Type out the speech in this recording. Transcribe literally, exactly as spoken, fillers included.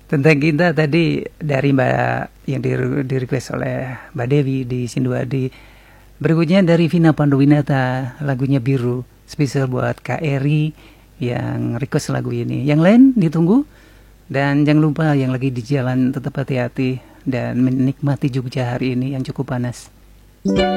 Tentang kita tadi dari Mbak yang di, di request oleh Mbak Dewi di Sinduadi. Berikutnya dari Vina Panduwinata, lagunya Biru, spesial buat Kak Eri yang request lagu ini. Yang lain ditunggu, dan jangan lupa yang lagi di jalan tetap hati-hati dan menikmati Jogja hari ini yang cukup panas.